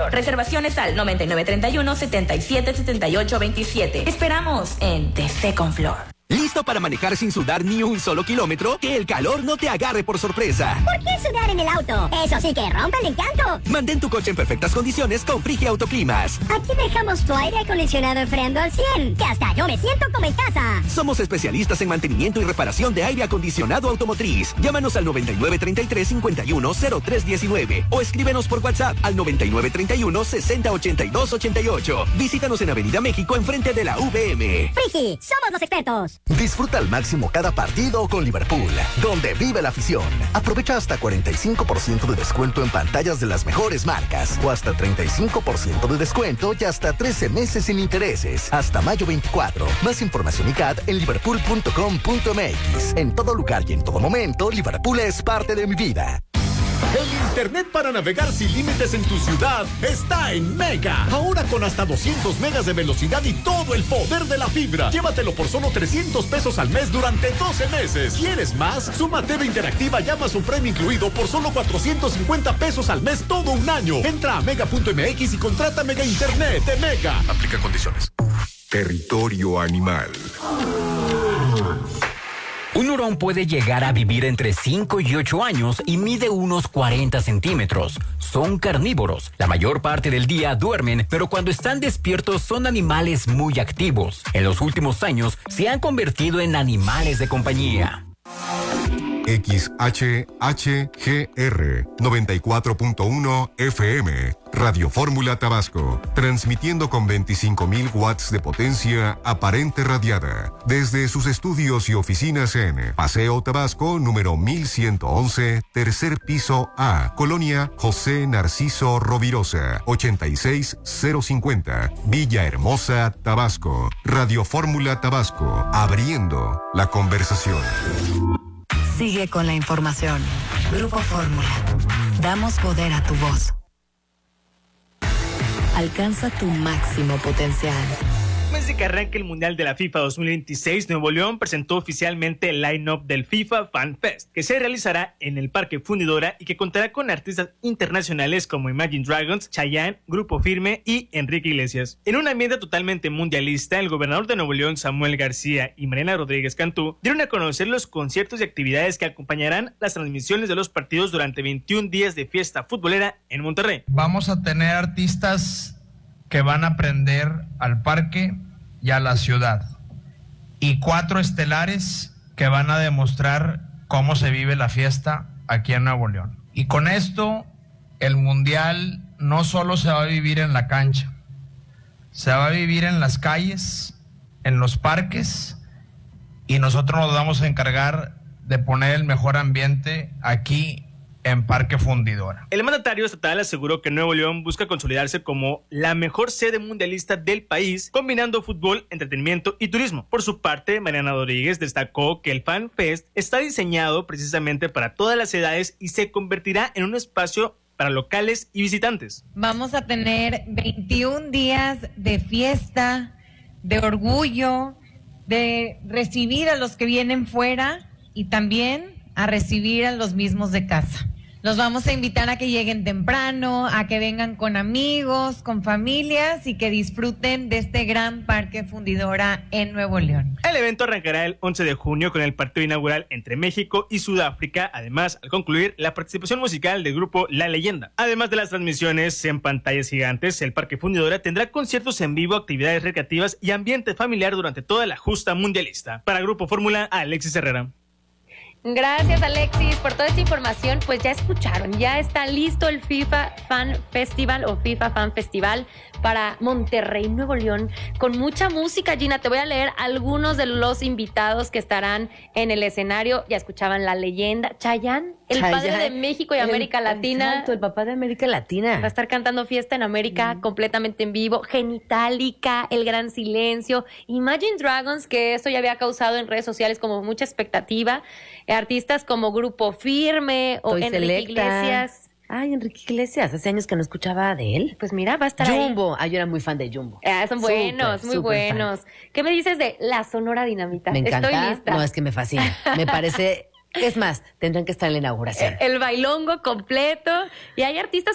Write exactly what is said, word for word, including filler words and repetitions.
Conflor. Reservaciones al noventa y nueve treinta y uno, setenta y siete, setenta y ocho veintisiete. Esperamos en T C Conflor. ¿Listo para manejar sin sudar ni un solo kilómetro? Que el calor no te agarre por sorpresa. ¿Por qué sudar en el auto? Eso sí que rompe el encanto. Mantén tu coche en perfectas condiciones con Frigia Autoclimas. Aquí dejamos tu aire acondicionado enfriando al cien, que hasta yo me siento como en casa. Somos especialistas en mantenimiento y reparación de aire acondicionado automotriz. Llámanos al noventa y nueve treinta y tres, cincuenta y uno, cero tres diecinueve o escríbenos por WhatsApp al noventa y nueve treinta y uno, sesenta, ochenta y dos, ochenta y ocho. Visítanos en Avenida México, enfrente de la V M. Frigi, somos los expertos. Disfruta al máximo cada partido con Liverpool, donde vive la afición. Aprovecha hasta cuarenta y cinco por ciento de descuento en pantallas de las mejores marcas, o hasta treinta y cinco por ciento de descuento y hasta trece meses sin intereses, hasta mayo veinticuatro. Más información y C A D en liverpool punto com punto m x. En todo lugar y en todo momento, Liverpool es parte de mi vida. El internet para navegar sin límites en tu ciudad está en Mega. Ahora con hasta doscientos megas de velocidad y todo el poder de la fibra. Llévatelo por solo trescientos pesos al mes durante doce meses. ¿Quieres más? Suma T V Interactiva y Amazon Prime incluido por solo cuatrocientos cincuenta pesos al mes todo un año. Entra a mega punto m x y contrata Mega Internet de Mega. Aplica condiciones. Territorio animal. Un hurón puede llegar a vivir entre cinco y ocho años y mide unos cuarenta centímetros. Son carnívoros. La mayor parte del día duermen, pero cuando están despiertos son animales muy activos. En los últimos años se han convertido en animales de compañía. X H H G R noventa y cuatro punto uno F M, Radio Fórmula Tabasco, transmitiendo con veinticinco mil watts de potencia aparente radiada, desde sus estudios y oficinas en Paseo Tabasco, número mil ciento once, tercer piso A, Colonia José Narciso Rovirosa, ochenta y seis cero cincuenta, Villahermosa, Tabasco. Radio Fórmula Tabasco, abriendo la conversación. Sigue con la información. Grupo Fórmula. Damos poder a tu voz. Alcanza tu máximo potencial. Desde que arranca el Mundial de la FIFA dos mil veintiséis, Nuevo León presentó oficialmente el line-up del FIFA Fan Fest, que se realizará en el Parque Fundidora y que contará con artistas internacionales como Imagine Dragons, Chayanne, Grupo Firme y Enrique Iglesias. En un ambiente totalmente mundialista, el gobernador de Nuevo León, Samuel García, y Mariana Rodríguez Cantú dieron a conocer los conciertos y actividades que acompañarán las transmisiones de los partidos durante veintiún días de fiesta futbolera en Monterrey. Vamos a tener artistas que van a aprender al parque y a la ciudad, y cuatro estelares que van a demostrar cómo se vive la fiesta aquí en Nuevo León. Y con esto, el Mundial no solo se va a vivir en la cancha, se va a vivir en las calles, en los parques, y nosotros nos vamos a encargar de poner el mejor ambiente aquí en Parque Fundidora. El mandatario estatal aseguró que Nuevo León busca consolidarse como la mejor sede mundialista del país, combinando fútbol, entretenimiento y turismo. Por su parte, Mariana Rodríguez destacó que el Fan Fest está diseñado precisamente para todas las edades y se convertirá en un espacio para locales y visitantes. Vamos a tener veintiún días de fiesta, de orgullo, de recibir a los que vienen fuera y también a recibir a los mismos de casa. Los vamos a invitar a que lleguen temprano, a que vengan con amigos, con familias y que disfruten de este gran Parque Fundidora en Nuevo León. El evento arrancará el once de junio con el partido inaugural entre México y Sudáfrica. Además, al concluir, la participación musical del grupo La Leyenda. Además de las transmisiones en pantallas gigantes, el Parque Fundidora tendrá conciertos en vivo, actividades recreativas y ambiente familiar durante toda la justa mundialista. Para Grupo Fórmula, Alexis Herrera. Gracias, Alexis, por toda esta información. Pues ya escucharon, ya está listo el FIFA Fan Festival o FIFA Fan Festival para Monterrey, Nuevo León, con mucha música. Gina, te voy a leer algunos de los invitados que estarán en el escenario. Ya escuchaban La Leyenda, Chayanne, el Chayanne, padre de México y América el, Latina. Exacto, el papá de América Latina. Va a estar cantando Fiesta en América, mm. completamente en vivo. Genitalica, El Gran Silencio, Imagine Dragons, que esto ya había causado en redes sociales como mucha expectativa. Artistas como Grupo Firme o Toy Enrique Selecta. Iglesias. Ay, Enrique Iglesias, hace años que no escuchaba de él. Pues mira, va a estar Jumbo, ahí. ah, yo era muy fan de Jumbo. Ah, son Súper, buenos, muy súper buenos. fan. ¿Qué me dices de La Sonora Dinamita? Me encanta. Estoy lista. No, es que me fascina. Me parece... Es más, tendrán que estar en la inauguración. El bailongo completo. Y hay artistas